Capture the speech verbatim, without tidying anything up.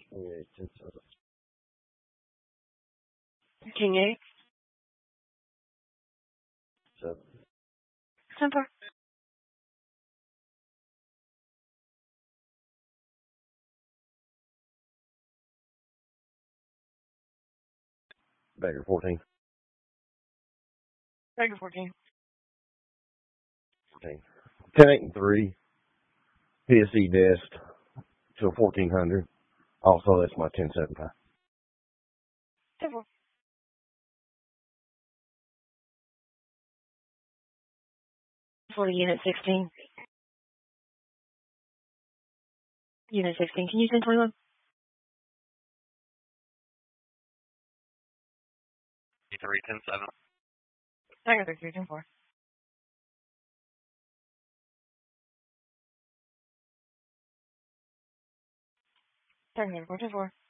twenty-eight, ten seven. King eight. seven. ten four. Bagger fourteen. Bagger fourteen. fourteen. ten eight and three. P S E desk till fourteen hundred. Also, that's my ten seven five. ten four. forty, unit sixteen. Unit sixteen. Can you send twenty-one? three, ten seven. Bagger thirty-three, ten four. Bagger thirty-four, ten four.